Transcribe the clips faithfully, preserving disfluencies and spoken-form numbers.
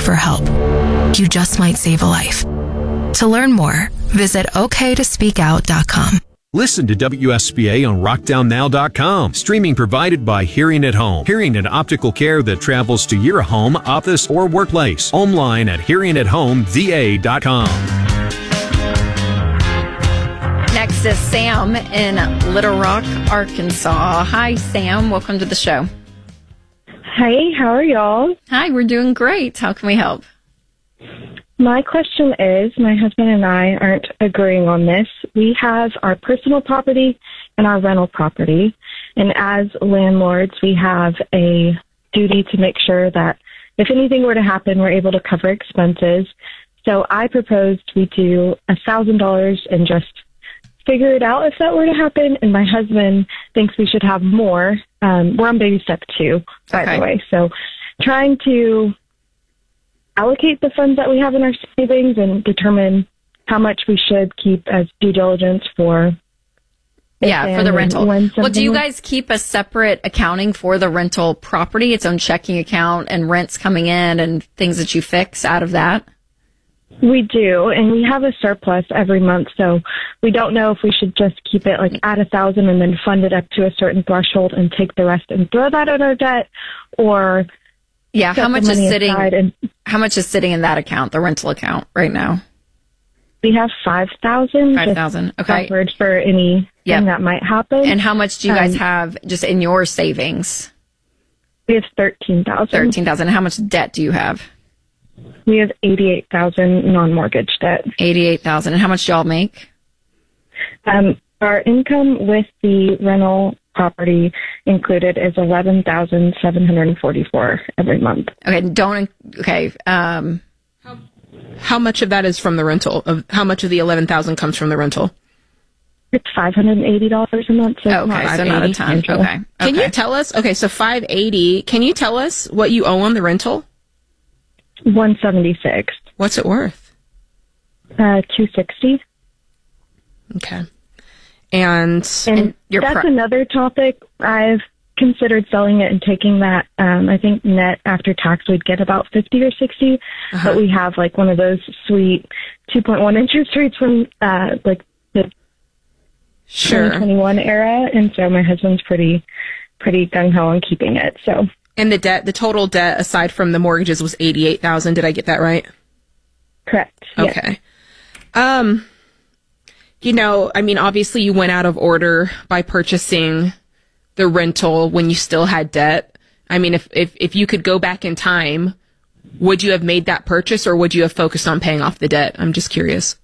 for help. You just might save a life. To learn more, visit okay to speak out dot com. Listen to W S B A on rock down now dot com. Streaming provided by Hearing at Home. Hearing and optical care that travels to your home, office, or workplace. Online at hearing at home v a dot com. Next is Sam in Little Rock, Arkansas. Hi, Sam. Welcome to the show. Hey, how are y'all? Hi, we're doing great. How can we help? My question is, my husband and I aren't agreeing on this. We have our personal property and our rental property. And as landlords, we have a duty to make sure that if anything were to happen, we're able to cover expenses. So I proposed we do one thousand dollars and just figure it out if that were to happen. And my husband thinks we should have more. Um, we're on baby step two, by Okay. the way. So trying to allocate the funds that we have in our savings and determine how much we should keep as due diligence for. Yeah, for the rental. when Well, do you something- guys keep a separate accounting for the rental property, its own checking account and rents coming in and things that you fix out of that? We do, and we have a surplus every month, so we don't know if we should just keep it like at a thousand and then fund it up to a certain threshold and take the rest and throw that at our debt, or Yeah, set how the much is money sitting aside. And how much is sitting in that account, the rental account right now? we have five thousand five thousand. Okay. covered for anything Yep. that might happen. And how much do you guys Um, have just in your savings? we have thirteen thousand. thirteen thousand. How much debt do you have? We have eighty-eight thousand non-mortgage debt. eighty-eight thousand. And how much do y'all make? Um, our income with the rental property included is eleven thousand seven hundred forty-four every month. Okay, don't okay, um How much of that is from the rental? Of how much of the eleven thousand comes from the rental? It's five hundred eighty dollars a month. So it's okay, not so not a eighty ton. central. Okay. Can okay. you tell us? Okay, so five eighty. Can you tell us what you owe on the rental? one seventy-six. What's it worth? Uh, two sixty. Okay. And, And, And your that's pro- another topic. I've considered selling it and taking that. Um, I think net after tax we'd get about fifty or sixty, Uh-huh. but we have like one of those sweet two point one interest rates from uh, like the sure. twenty twenty-one era, and so my husband's pretty pretty gung ho on keeping it. So And the debt, the total debt aside from the mortgages was eighty-eight thousand. Did I get that right? correct. Yes. Okay. Um, you know, I mean, obviously you went out of order by purchasing the rental when you still had debt. I mean, if, if, if you could go back in time, would you have made that purchase or would you have focused on paying off the debt? I'm just curious,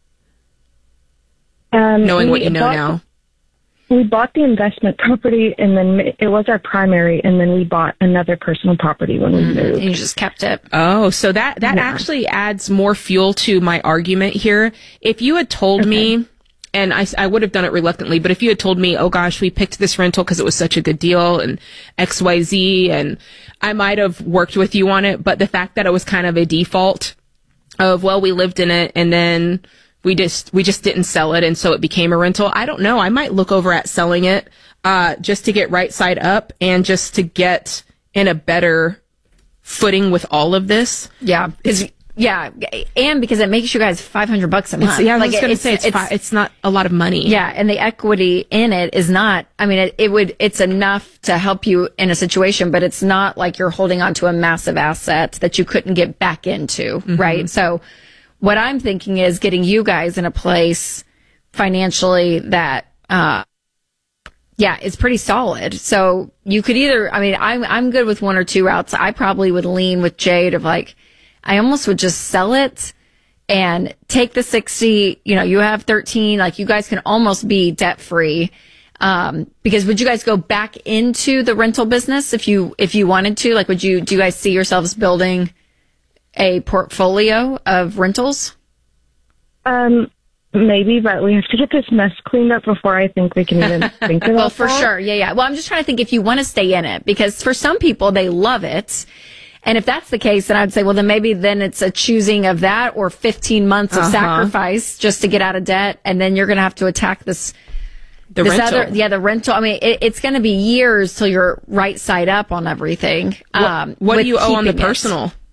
Um, knowing what we you know bought- now. We bought the investment property, and then it was our primary, and then we bought another personal property when we moved. And you just kept it. Oh, so that, that Yeah. actually adds more fuel to my argument here. If you had told me, and I, I would have done it reluctantly, but if you had told me, oh gosh, we picked this rental because it was such a good deal and X Y Z, and I might have worked with you on it, but the fact that it was kind of a default of, well, we lived in it and then we just, we just didn't sell it and so it became a rental. I don't know. I might look over at selling it, uh, just to get right side up and just to get in a better footing with all of this. Yeah. 'Cause yeah, and because it makes you guys five hundred bucks a month. It's, yeah, I was Like, going to say it's, fi- it's not a lot of money. Yeah, and the equity in it is not, I mean, it, it would, it's enough to help you in a situation, but it's not like you're holding on to a massive asset that you couldn't get back into, right? So what I'm thinking is getting you guys in a place financially that, uh, yeah, it's pretty solid. So you could either, I mean, I'm, I'm good with one or two routes. I probably would lean with Jade of like, I almost would just sell it and take the sixty, you know, you have thirteen, like you guys can almost be debt free. Um, because would you guys go back into the rental business if you, if you wanted to? Like, would you, do you guys see yourselves building a portfolio of rentals? Um, maybe, but we have to get this mess cleaned up before I think we can even think about Well, for that. sure. Yeah, yeah. Well, I'm just trying to think if you want to stay in it, because for some people, they love it. And if that's the case, then I'd say, well, then maybe then it's a choosing of that or fifteen months of Uh-huh. sacrifice just to get out of debt. And then you're going to have to attack this, The this rental. other, yeah, the rental. I mean, it, it's going to be years till you're right side up on everything. What, Um, what do with you owe on the keeping it. personal?